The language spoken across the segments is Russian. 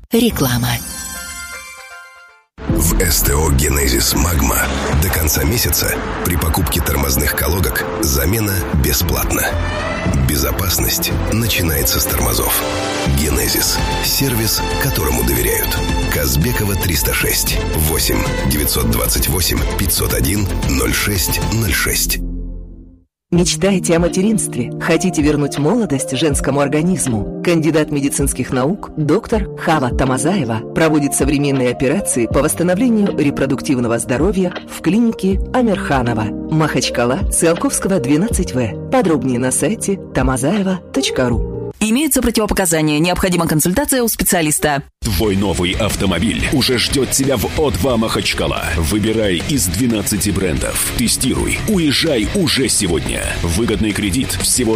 Реклама. В СТО «Генезис Магма» до конца месяца при покупке тормозных колодок замена бесплатна. Безопасность начинается с тормозов. «Генезис» – сервис, которому доверяют. Казбекова, 306 8 928 501 06 06. Мечтаете о материнстве? Хотите вернуть молодость женскому организму? Кандидат медицинских наук доктор Хава Тамазаева проводит современные операции по восстановлению репродуктивного здоровья в клинике Амирханова, Махачкала, Циолковского, 12В. Подробнее на сайте tamazayeva.ru. Имеются противопоказания. Необходима консультация у специалиста. Твой новый автомобиль уже ждет тебя в О2 Махачкала. Выбирай из 12 брендов. Тестируй. Уезжай уже сегодня. Выгодный кредит всего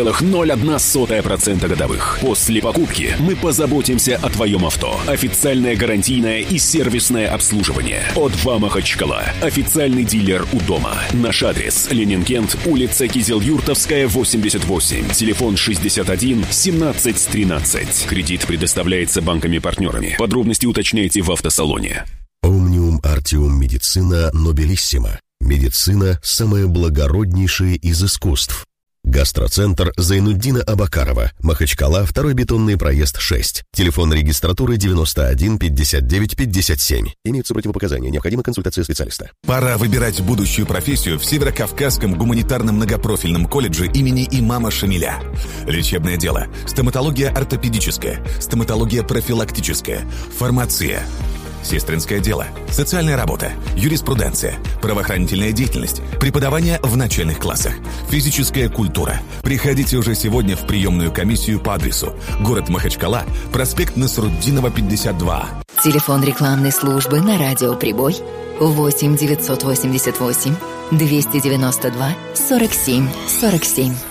0,01% годовых. После покупки мы позаботимся о твоем авто. Официальное гарантийное и сервисное обслуживание. О2 Махачкала. Официальный дилер у дома. Наш адрес: Ленинкент, улица Кизел-Юртовская, 88. Телефон 61 17 13. Кредит предоставляется банками-партнерами. Подробности уточняйте в автосалоне. Omnium Artium Medicina Nobilissima. Медицина – самое благороднейшее из искусств. Гастроцентр Зайнуддина Абакарова, Махачкала, 2-й бетонный проезд 6. Телефон регистратуры 91 59 57. Имеются противопоказания. Необходима консультация специалиста. Пора выбирать будущую профессию в Северокавказском гуманитарном многопрофильном колледже имени имама Шамиля. Лечебное дело, стоматология ортопедическая, стоматология профилактическая, фармация, сестринское дело, социальная работа, юриспруденция, правоохранительная деятельность, преподавание в начальных классах, физическая культура. Приходите уже сегодня в приемную комиссию по адресу: город Махачкала, проспект Насруддинова, 52. Телефон рекламной службы на радио «Прибой» 8 988 292 47 47.